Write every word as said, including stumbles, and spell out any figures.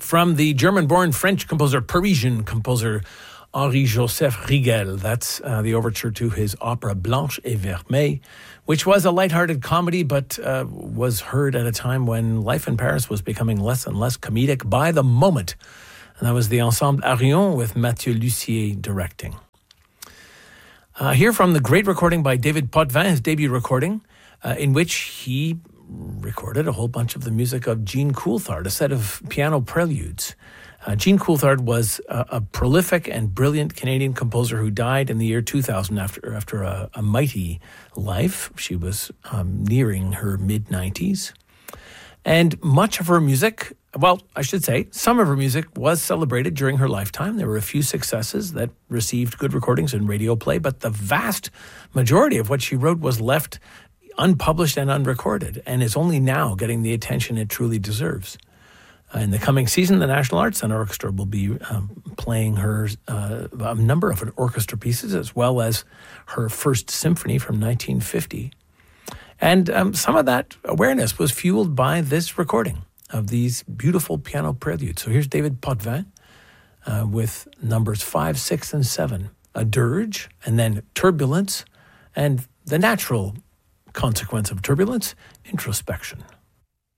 from the German-born French composer, Parisian composer, Henri-Joseph Rigel. That's uh, the overture to his opera Blanche et Vermeille, which was a lighthearted comedy, but uh, was heard at a time when life in Paris was becoming less and less comedic by the moment. And that was the Ensemble Arion with Mathieu Lussier directing. Uh, here from the great recording by David Potvin, his debut recording, uh, in which he recorded a whole bunch of the music of Jean Coulthard, a set of piano preludes. Uh, Jean Coulthard was a, a prolific and brilliant Canadian composer who died in the year two thousand after after a, a mighty life. She was um, nearing her mid-nineties. And much of her music, well, I should say, some of her music was celebrated during her lifetime. There were a few successes that received good recordings and radio play, but the vast majority of what she wrote was left unpublished and unrecorded, and is only now getting the attention it truly deserves. Uh, in the coming season, the National Arts Centre Orchestra will be um, playing her uh, a number of her orchestra pieces, as well as her first symphony from nineteen fifty. And um, some of that awareness was fueled by this recording of these beautiful piano preludes. So here's David Potvin uh, with numbers five, six, and seven. A dirge, and then turbulence, and the natural consequence of turbulence, introspection.